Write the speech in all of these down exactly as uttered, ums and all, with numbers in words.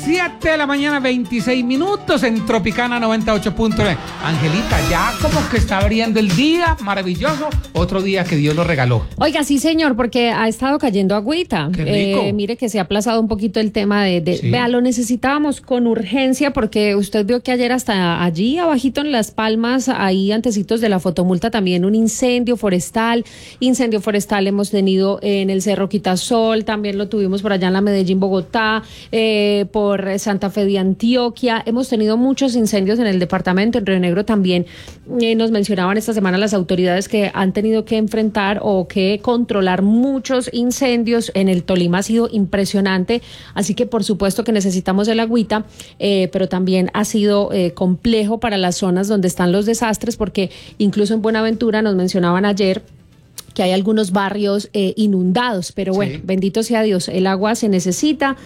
siete de la mañana, veintiséis minutos en Tropicana noventa y ocho punto nueve. Angelita, ya como que está abriendo el día, maravilloso, otro día que Dios lo regaló. Oiga, sí señor, porque ha estado cayendo agüita. Qué rico. Eh, mire que se ha aplazado un poquito el tema de, de Sí. vea, lo necesitábamos con urgencia porque usted vio que ayer hasta allí abajito en Las Palmas, ahí antecitos de la fotomulta también un incendio forestal, incendio forestal hemos tenido en el Cerro Quitasol, también lo tuvimos por allá en la Medellín, Bogotá, eh, por Santa Fe de Antioquia, hemos tenido muchos incendios en el departamento, en Río Negro también, eh, nos mencionaban esta semana las autoridades que han tenido que enfrentar o que controlar muchos incendios, en el Tolima ha sido impresionante, así que por supuesto que necesitamos el agüita, eh, pero también ha sido eh, complejo para las zonas donde están los desastres, porque incluso en Buenaventura nos mencionaban ayer que hay algunos barrios eh, inundados, pero bueno, Sí. bendito sea Dios, el agua se necesita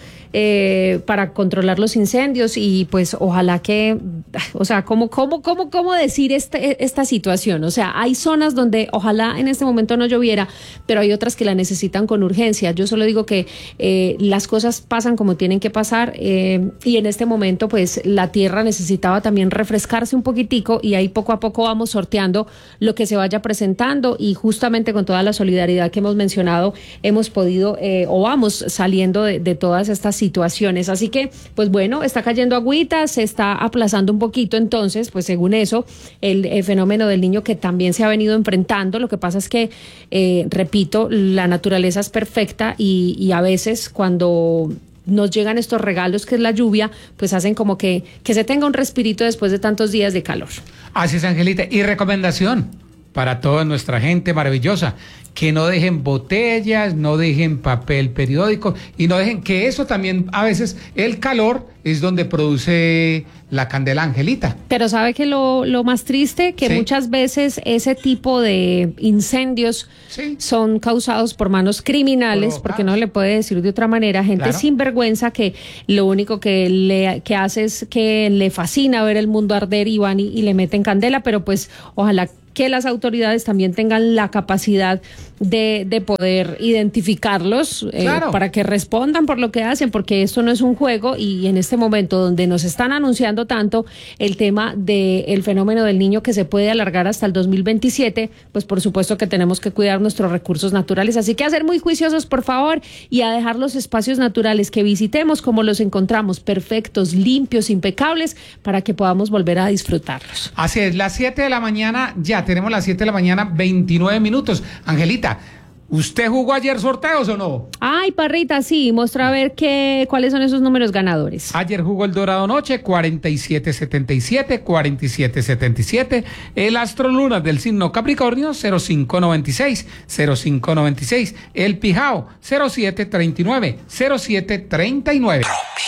eh, para controlar los incendios y pues ojalá que, o sea, ¿cómo, cómo, cómo, cómo decir este, esta situación? O sea, hay zonas donde ojalá en este momento no lloviera, pero hay otras que la necesitan con urgencia. Yo solo digo que eh, las cosas pasan como tienen que pasar eh, y en este momento pues la tierra necesitaba también refrescarse un poquitico y ahí poco a poco vamos sorteando lo que se vaya presentando y justamente con toda la solidaridad que hemos mencionado, hemos podido eh, o vamos saliendo de, de todas estas situaciones. Así que, pues bueno, está cayendo agüita, se está aplazando un poquito, entonces, pues según eso, el, el fenómeno del niño que también se ha venido enfrentando, lo que pasa es que, eh, repito, la naturaleza es perfecta y, y a veces cuando nos llegan estos regalos que es la lluvia, pues hacen como que, que se tenga un respirito después de tantos días de calor. Así es, Angelita. Y recomendación para toda nuestra gente maravillosa, que no dejen botellas, no dejen papel periódico y no dejen que eso también, a veces el calor es donde produce la candela, Angelita. Pero sabe que lo, lo más triste, que Sí. muchas veces ese tipo de incendios Sí. son causados por manos criminales, Provocados. porque no le puede decir de otra manera, gente Claro. sinvergüenza que lo único que le que hace es que le fascina ver el mundo arder y van y, y le meten candela, pero pues ojalá que las autoridades también tengan la capacidad de, de poder identificarlos eh, Claro. para que respondan por lo que hacen, porque esto no es un juego y en este momento donde nos están anunciando tanto el tema del fenómeno del niño que se puede alargar hasta el dos mil veintisiete, pues por supuesto que tenemos que cuidar nuestros recursos naturales, así que a ser muy juiciosos por favor y a dejar los espacios naturales que visitemos como los encontramos, perfectos, limpios, impecables, para que podamos volver a disfrutarlos. Así es, las siete de la mañana, ya tenemos las siete de la mañana, veintinueve minutos. Angelita, ¿usted jugó ayer sorteos o no? Ay, Parrita, sí, muestra a ver qué, cuáles son esos números ganadores. Ayer jugó el Dorado Noche, cuarenta y siete setenta y siete, cuarenta y siete setenta y siete. El Astro Luna del signo Capricornio, cero cinco noventa y seis, cero cinco noventa y seis. El Pijao, cero siete treinta y nueve, cero siete treinta y nueve.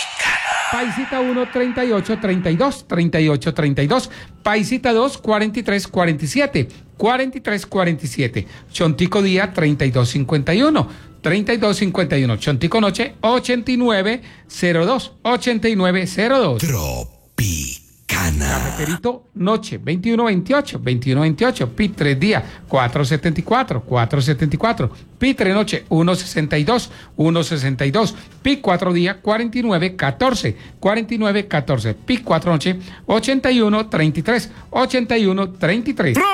Paisita uno, treinta y ocho, treinta y dos, treinta y ocho, treinta y dos. Paisita dos, cuarenta y tres, cuarenta y siete, cuarenta y tres, cuarenta y siete. Chontico Día, treinta y dos, cincuenta y uno, treinta y dos, cincuenta y uno. Chontico Noche, ochenta y nueve, cero dos, ochenta y nueve, cero dos. Tropicana. Carreterito Noche, veintiuno veintiocho, veintiuno veintiocho. Pitre Día, cuatrocientos setenta y cuatro, cuatrocientos setenta y cuatro. Pitre Noche, ciento sesenta y dos, ciento sesenta y dos. Pi cuatro Día, cuarenta y nueve catorce, cuarenta y nueve catorce. Pi cuatro Noche, ochenta y uno treinta y tres, ochenta y uno treinta y tres.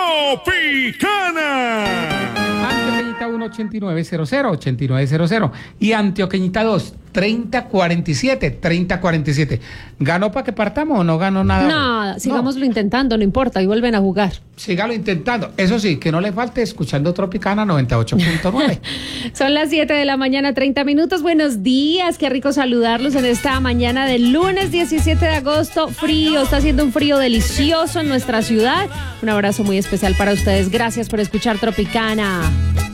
Tropicana. Antioqueñita uno, ochenta y nueve cero cero, ochenta y nueve cero cero. Y Antioqueñita dos, treinta cuarenta y siete, treinta cuarenta y siete. ¿Ganó para que partamos o no ganó nada? Nada, sigámoslo intentando, no importa, y vuelven a jugar. Sígalo intentando. Eso sí, que no le falte escuchando Tropicana noventa y ocho punto nueve. Son las siete de la mañana, treinta minutos. Buenos días, qué rico saludarlos en esta mañana del lunes diecisiete de agosto. Frío, está haciendo un frío delicioso en nuestra ciudad. Un abrazo muy especial para ustedes. Gracias por escuchar Tropicana.